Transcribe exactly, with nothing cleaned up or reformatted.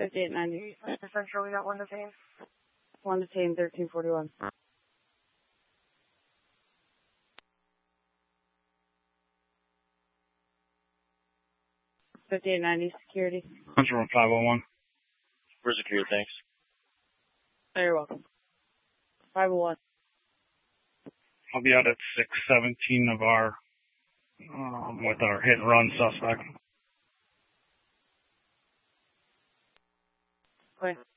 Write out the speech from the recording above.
fifty-eight ninety. Central, we got one detained. One detained, thirteen forty-one. fifty-eight ninety, security. Central five oh one. For security, thanks. Oh, you're welcome. five oh one. I'll be out at six seventeen of our, um, with our hit and run suspect. Okay.